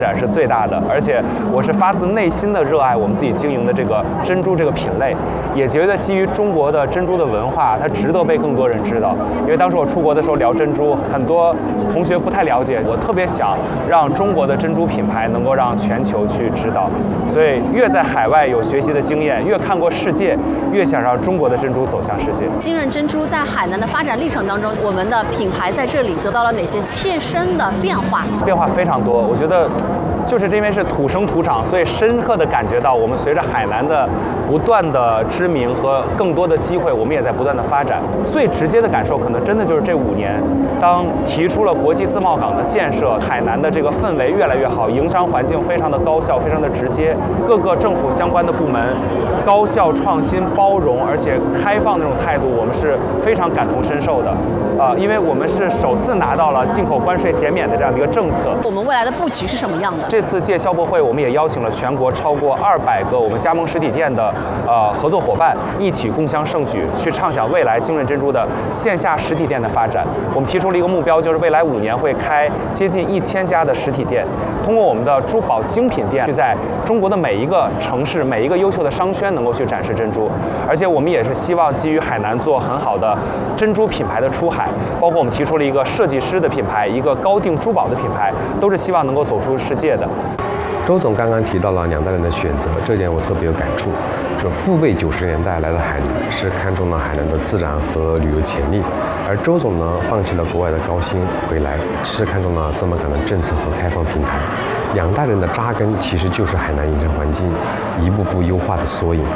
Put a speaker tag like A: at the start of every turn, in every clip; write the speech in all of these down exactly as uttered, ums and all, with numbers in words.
A: 展是最大的，而且我是发自内心的热爱我们自己经营的这个珍珠这个品类，也觉得基于中国的珍珠的文化，它值得被更多人知道。因为当时我出国的时候聊珍珠，很多同学不太了解，我特别想让中国的珍珠品牌能够让全球去知道，所以越在海外有学习的经验，越看过世界，越想让中国的珍珠走向世界。
B: 金润珍珠在海南的发展历程当中，我们的品牌在这里得到了哪些切身的变化？
A: 变化非常多，我觉得。就是因为是土生土长，所以深刻地感觉到我们随着海南的不断的知名和更多的机会，我们也在不断的发展。最直接的感受可能真的就是这五年，当提出了国际自贸港的建设，海南的这个氛围越来越好，营商环境非常的高效，非常的直接，各个政府相关的部门高效、创新、包容而且开放那种态度，我们是非常感同身受的。呃，因为我们是首次拿到了进口关税减免的这样的一个政策。
B: 我们未来的布局是什么样的？
A: 这次借消博会，我们也邀请了全国超过二百个我们加盟实体店的呃合作伙伴，一起共襄盛举，去畅想未来金润珍珠的线下实体店的发展。我们提出了一个目标，就是未来五年会开接近一千家的实体店，通过我们的珠宝精品店，去在中国的每一个城市、每一个优秀的商圈能够去展示珍珠。而且我们也是希望基于海南做很好的珍珠品牌的出海，包括我们提出了一个设计师的品牌，一个高定珠宝的品牌，都是希望能够走出世界的。
C: 周总刚刚提到了两代人的选择，这点我特别有感触。这父辈九十年代来到海南，是看中了海南的自然和旅游潜力，而周总呢，放弃了国外的高薪回来，是看中了自贸港的政策和开放平台。两代人的扎根其实就是海南营商环境一步步优化的缩影。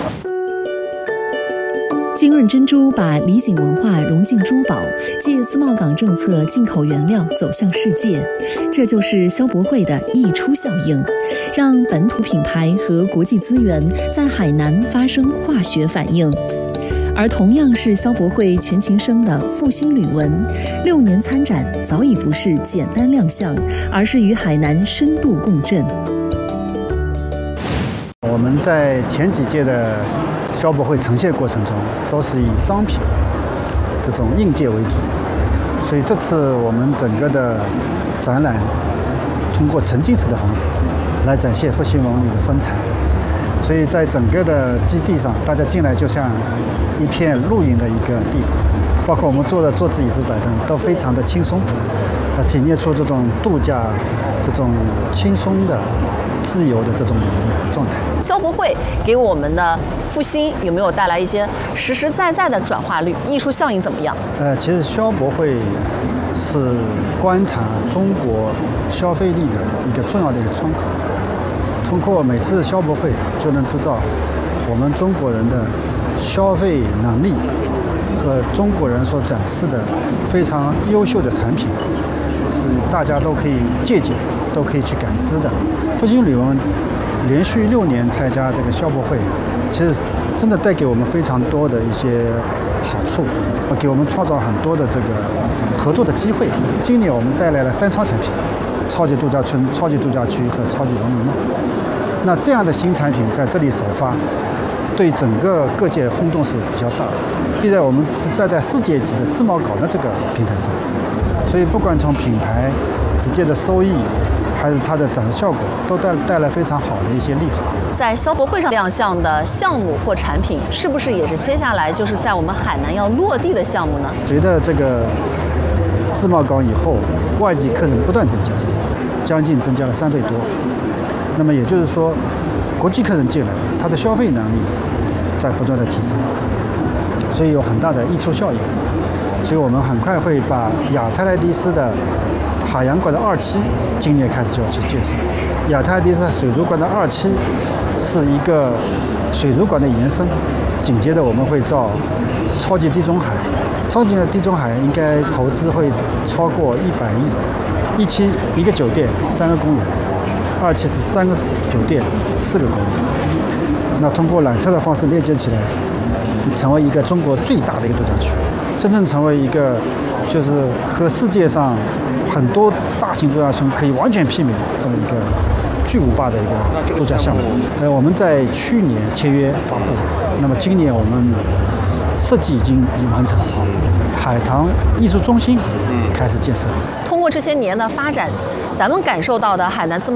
D: 金润珍珠把礼锦文化融进珠宝，借自贸港政策进口原料走向世界，这就是消博会的溢出效应，让本土品牌和国际资源在海南发生化学反应。而同样是消博会全勤生的复兴旅文，六年参展早已不是简单亮相，而是与海南深度共振。
E: 我们在前几届的消博会呈现过程中，都是以商品这种硬件为主，所以这次我们整个的展览通过沉浸式的方式来展现复兴文旅的风采。所以在整个的基地上，大家进来就像一片露营的一个地方，包括我们坐的桌子、椅子、摆凳都非常的轻松，呃，体现出这种度假、这种轻松的、自由的这种状态。
B: 消博会给我们的复兴有没有带来一些实实在在的转化率？艺术效应怎么样？
E: 呃，其实消博会是观察中国消费力的一个重要的一个窗口。通过每次消博会，就能知道我们中国人的消费能力和中国人所展示的非常优秀的产品，是大家都可以借鉴、都可以去感知的。复兴旅文连续六年参加这个消博会，其实真的带给我们非常多的一些好处，给我们创造了很多的这个合作的机会。今年我们带来了三超产品：超级度假村、超级度假区和超级文旅梦。那这样的新产品在这里首发，对整个各界轰动是比较大的。现在我们是站在世界级的自贸港的这个平台上，所以不管从品牌直接的收益，还是它的展示效果，都带带来非常好的一些利好。
B: 在消博会上亮相的项目或产品，是不是也是接下来就是在我们海南要落地的项目呢？
E: 随着这个自贸港以后，外籍客人不断增加，将近增加了三倍多。那么也就是说，国际客人进来，他的消费能力在不断的提升，所以有很大的溢出效应。所以我们很快会把亚特兰蒂斯的海洋馆的二期今年开始就要去建设。亚特兰蒂斯水族馆的二期是一个水族馆的延伸，紧接着我们会造超级地中海，超级的地中海应该投资会超过一百亿。一期一个酒店，三个公园。二期是三个酒店，四个公园。那通过缆车的方式链接起来，成为一个中国最大的一个度假区，真正成为一个就是和世界上很多大型度假村可以完全媲美这么一个巨无霸的一个度假项目。呃，我们在去年签约发布，那么今年我们设计已经已经完成了，海棠艺术中心开始建设。
B: 通过这些年的发展，咱们感受到的海南自贸